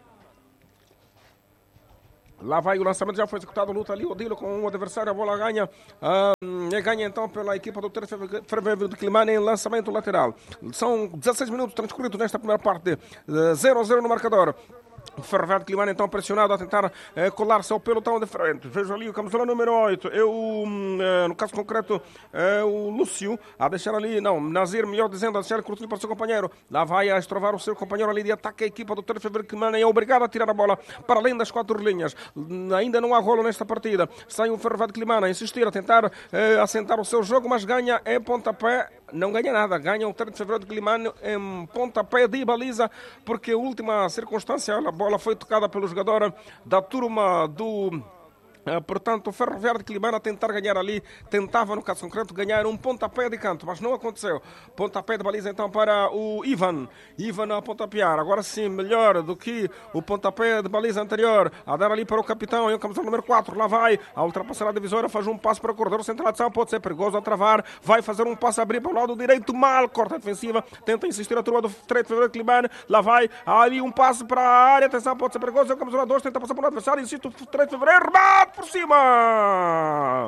Lá vai o lançamento, já foi executado, luta ali o Dilo com o adversário, a bola ganha. Uh, é ganha então pela equipa do Ferroviário de Climane em lançamento lateral. São dezesseis minutos transcorridos nesta primeira parte, zero a zero no marcador. O Ferroviário de Climane então pressionado a tentar eh, colar-se ao pelotão de frente. Vejo ali o camisola número oito. Eu, eh, no caso concreto, eh, o Lúcio a deixar ali, não, Nazir, melhor dizendo, a deixar curtinho para o seu companheiro. Lá vai a estrovar o seu companheiro ali de ataque. A equipa do Ferroviário de Climane é obrigada a tirar a bola para além das quatro linhas. Ainda não há rolo nesta partida. Sai o Ferroviário de Climane a insistir, a tentar eh, assentar o seu jogo, mas ganha em pontapé. Não ganha nada, ganha o treze de fevereiro de Climane em pontapé de baliza, porque a última circunstância, a bola foi tocada pelo jogador da turma do... Uh, portanto, o Ferroviário de Climane a tentar ganhar ali, tentava no caso concreto ganhar um pontapé de canto, mas não aconteceu. Pontapé de baliza então para o Ivan. Ivan a pontapear, agora sim, melhor do que o pontapé de baliza anterior, a dar ali para o capitão, e o camisola número quatro, lá vai, a ultrapassar a divisória, faz um passo para o corredor central de ação, pode ser perigoso a travar, vai fazer um passo a abrir para o lado direito, mal, corta a defensiva, tenta insistir a turma do treze de fevereiro de Climane, lá vai, ali um passo para a área, atenção, pode ser perigoso, o camisola dois, tenta passar para o adversário, insiste o treze de fevereiro, bate por cima!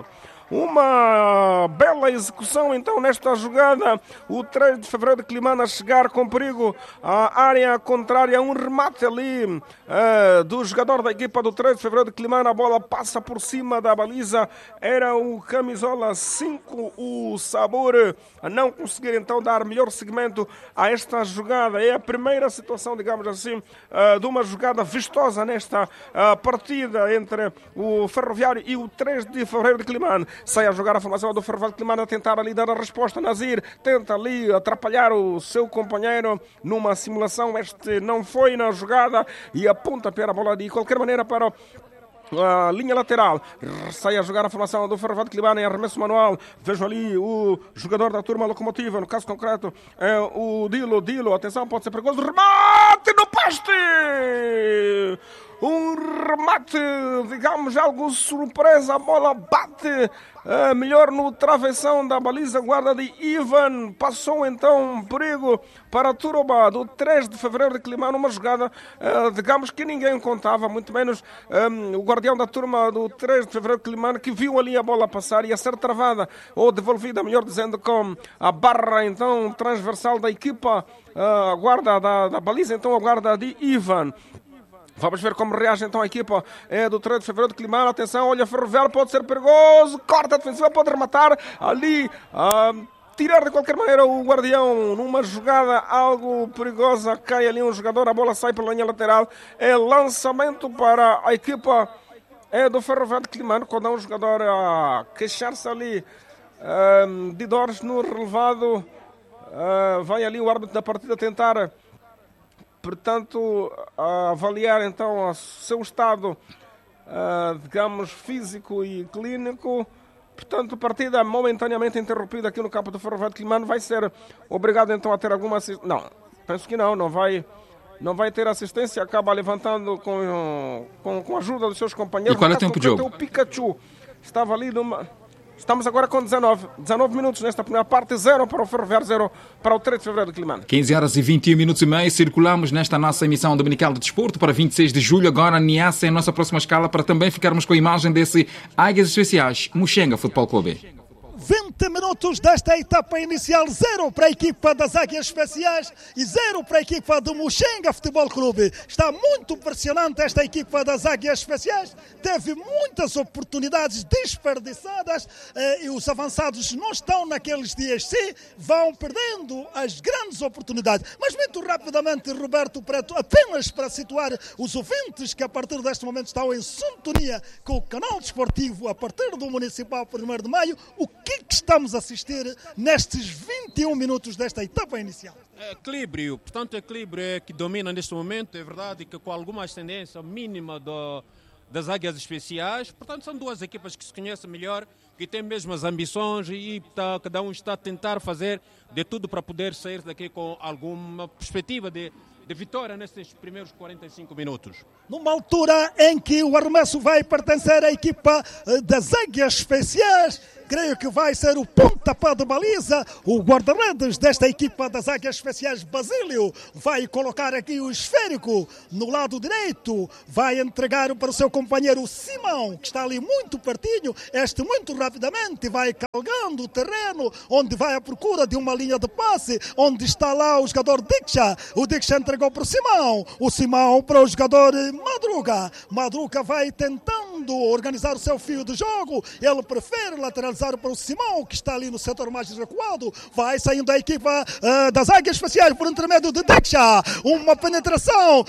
Uma bela execução então nesta jogada. O treze de fevereiro de Climane a chegar com perigo à área contrária. Um remate ali uh, do jogador da equipa do treze de fevereiro de Climane. A bola passa por cima da baliza. Era o camisola cinco, o Sabor, a não conseguir então dar melhor seguimento a esta jogada. É a primeira situação, digamos assim, uh, de uma jogada vistosa nesta uh, partida entre o Ferroviário e o treze de fevereiro de Climane. Sai a jogar a formação do Ferroviário de Climane a tentar ali dar a resposta. Nazir tenta ali atrapalhar o seu companheiro numa simulação. Este não foi na jogada e aponta para a bola de qualquer maneira para a linha lateral. Sai a jogar a formação do Ferroviário de Climane em arremesso manual. Vejo ali o jogador da turma locomotiva, no caso concreto é o Dilo. Dilo, atenção, pode ser perigoso. Remate no poste! Um remate, digamos, algo surpresa. A bola bate uh, melhor no travessão da baliza guarda de Ivan. Passou então um perigo para a turma do treze de fevereiro de Climane. Uma jogada, uh, digamos, que ninguém contava, muito menos um, o guardião da turma do treze de fevereiro de Climane, que viu ali a bola passar e a ser travada, ou devolvida, melhor dizendo, com a barra então transversal da equipa, uh, a guarda da, da baliza, então a guarda de Ivan. Vamos ver como reage então a equipa é, do treze de fevereiro de Climane. Atenção, olha, Ferroviário pode ser perigoso. Corta a defensiva, pode rematar ali. Uh, tirar de qualquer maneira o guardião numa jogada algo perigosa. Cai ali um jogador, a bola sai pela linha lateral. É lançamento para a equipa é, do Ferroviário de Climane. Quando há um jogador a queixar-se ali uh, de dores no relevado, uh, vai ali o árbitro da partida tentar... Portanto, a avaliar então o seu estado, uh, digamos, físico e clínico. Portanto, partida momentaneamente interrompida aqui no campo do Ferroviário de Climane. Vai ser obrigado então a ter alguma assistência. Não, penso que não, não vai, não vai ter assistência. Acaba levantando com, com, com a ajuda dos seus companheiros. E qual é o tempo de jogo? O Pikachu estava ali numa... Estamos agora com dezenove, dezenove minutos nesta primeira parte, zero para o Ferroviário, zero para o treze de fevereiro de Climane. quinze horas e vinte e um minutos e meio, circulamos nesta nossa emissão dominical de desporto para vinte e seis de julho, agora Niassa em nossa próxima escala, para também ficarmos com a imagem desse Águias Especiais, Muxenga Futebol Clube. vinte vinte minutos desta etapa inicial, zero para a equipa das Águias Especiais e zero para a equipa do Muxenga Futebol Clube. Está muito impressionante esta equipa das Águias Especiais, teve muitas oportunidades desperdiçadas eh, e os avançados não estão naqueles dias, sim, vão perdendo as grandes oportunidades. Mas muito rapidamente, Roberto Preto, apenas para situar os ouvintes que a partir deste momento estão em sintonia com o canal desportivo a partir do Municipal primeiro de maio, o que, que estamos a assistir nestes vinte e um minutos desta etapa inicial? Equilíbrio, portanto, equilíbrio é que domina neste momento. É verdade que com alguma ascendência mínima do, das Águias Especiais, portanto, são duas equipas que se conhecem melhor, que têm mesmas ambições e tá, cada um está a tentar fazer de tudo para poder sair daqui com alguma perspectiva de, de vitória nestes primeiros quarenta e cinco minutos. Numa altura em que o arremesso vai pertencer à equipa das Águias Especiais, creio que vai ser o pontapé de baliza. O guarda-redes desta equipa das Águias Especiais, Basílio, vai colocar aqui o esférico no lado direito, vai entregar para o seu companheiro Simão, que está ali muito pertinho. Este muito rapidamente vai calgando o terreno, onde vai à procura de uma linha de passe, onde está lá o jogador Diksha. O Diksha entregou para o Simão, o Simão para o jogador Madruga. Madruga vai tentando organizar o seu fio de jogo, ele prefere lateralizar para o Simão, que está ali no setor mais recuado. Vai saindo a equipa uh, das Águias Especiais por intermédio de Diksha. Uma penetração.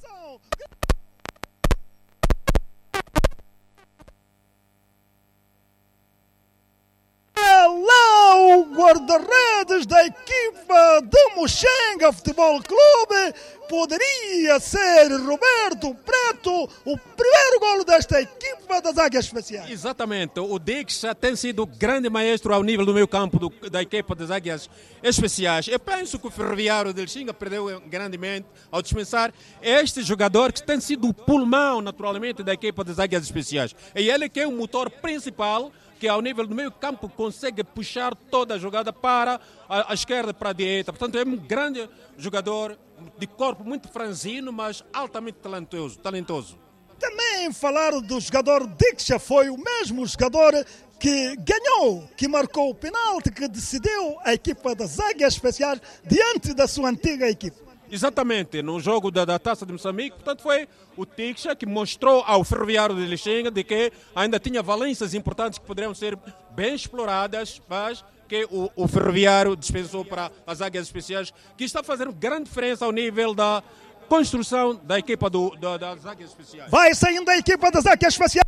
É lá o guarda-redes da equipa do Muxenga Futebol Clube. Poderia ser Roberto Preto o primeiro golo desta equipa das Águias Especiais. Exatamente, o Diksha tem sido grande maestro ao nível do meio campo do, da equipa das Águias Especiais. Eu penso que o Ferroviário de Lixinga perdeu grandemente ao dispensar este jogador que tem sido o pulmão naturalmente da equipa das Águias Especiais. E ele que é o motor principal, que ao nível do meio campo consegue puxar toda a jogada para a, a esquerda, para a direita. Portanto, é um grande jogador de corpo muito franzino, mas altamente talentoso. talentoso. Também falar do jogador Diksha, foi o mesmo jogador que ganhou, que marcou o penalti, que decidiu a equipa das Águias Especiais diante da sua antiga equipa. Exatamente, no jogo da, da Taça de Moçambique, portanto foi o Diksha que mostrou ao Ferroviário de Lixinga de que ainda tinha valências importantes que poderiam ser bem exploradas, mas que o, o Ferroviário dispensou para as Águias Especiais, que está fazendo grande diferença ao nível da construção da equipa do, da, das Águias Especiais. Vai saindo a equipa das Águias Especiais.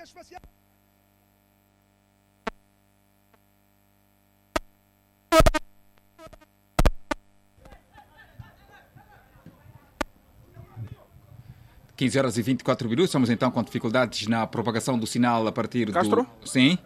quinze horas e vinte e quatro minutos, estamos então com dificuldades na propagação do sinal a partir Castro? do... Sim.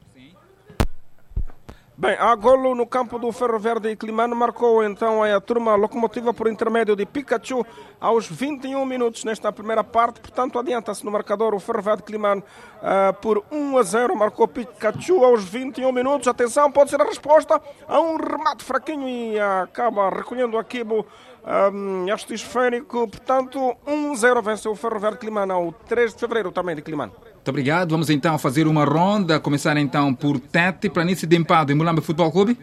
Bem, há golo no campo do Ferro Verde e Climano, marcou então a turma locomotiva por intermédio de Pikachu aos vinte e um minutos nesta primeira parte, portanto adianta-se no marcador o Ferro Verde Climano uh, por um a zero, marcou Pikachu aos vinte e um minutos. Atenção, pode ser a resposta a um remate fraquinho e acaba recolhendo aqui o um, este esférico, portanto um a zero venceu o Ferro Verde Climano ao três de fevereiro também de Climano. Muito obrigado. Vamos então fazer uma ronda, começar então por Tete, Planície de Empado e Mulamba Futebol Clube.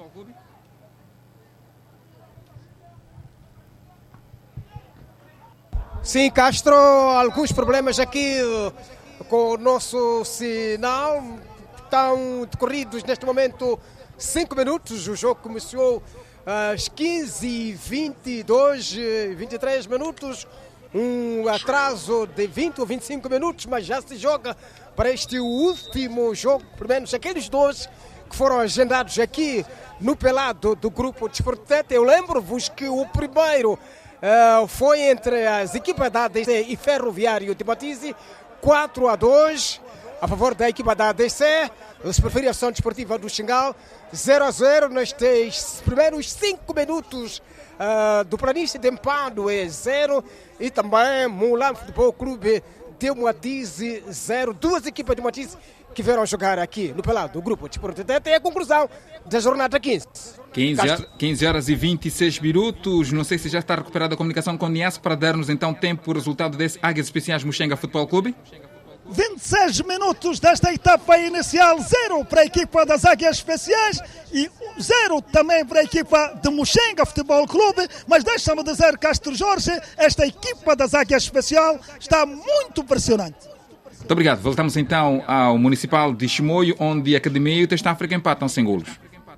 Sim, Castro, alguns problemas aqui com o nosso sinal. Estão decorridos neste momento cinco minutos. O jogo começou às quinze e vinte e dois, vinte e três minutos. Um atraso de vinte ou vinte e cinco minutos, mas já se joga para este último jogo, pelo menos aqueles dois que foram agendados aqui no pelado do grupo Desporto Tete. Eu lembro-vos que o primeiro uh, foi entre as equipas da A D C e Ferroviário de Batize, quatro a dois a favor da equipa da A D C, a Superfície Ação Desportiva do Xingal, zero a zero nestes primeiros cinco minutos uh, do Planície de Empado é zero, e também Mulam Futebol Clube de Moatize zero. Duas equipas de Moatize que vieram jogar aqui no pelado do grupo Desporto Tete. É a conclusão da jornada quinze. quinze horas e vinte e seis minutos. Não sei se já está recuperada a comunicação com o Nias para dar-nos então tempo o resultado desse Águias Especiais Muxenga Futebol Clube. vinte e seis minutos desta etapa inicial, zero para a equipa das Águias Especiais e zero também para a equipa de Muxenga Futebol Clube, mas deixa-me dizer, Castro Jorge, esta equipa das Águias Especial está muito pressionante. Muito obrigado. Voltamos então ao Municipal de Chimoio, onde a Academia e o Teste África empatam sem golos.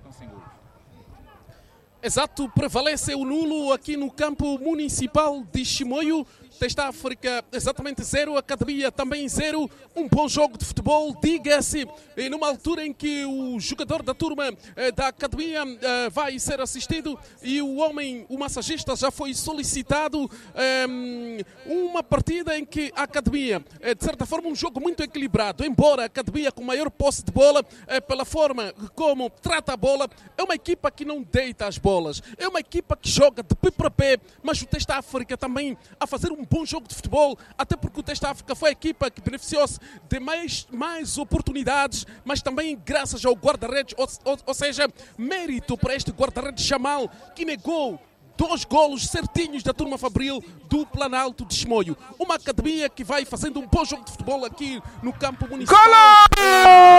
Exato, prevalece o nulo aqui no campo municipal de Chimoio. Teste África exatamente zero, Academia também zero. Um bom jogo de futebol, diga-se, numa altura em que o jogador da turma eh, da Academia eh, vai ser assistido e o homem, o massagista, já foi solicitado. Eh, uma partida em que a Academia, eh, de certa forma, um jogo muito equilibrado, embora a Academia com maior posse de bola, eh, pela forma como trata a bola, é uma equipa que não deita as bolas, é uma equipa que joga de pé para pé, mas o Teste África também a fazer um bom jogo de futebol, até porque o Teste África foi a equipa que beneficiou-se de mais, mais oportunidades, mas também graças ao guarda-redes, ou, ou, ou seja, mérito para este guarda-redes Jamal, que negou dois golos certinhos da turma fabril do Planalto de Chimoio. Uma Academia que vai fazendo um bom jogo de futebol aqui no campo municipal. Golo!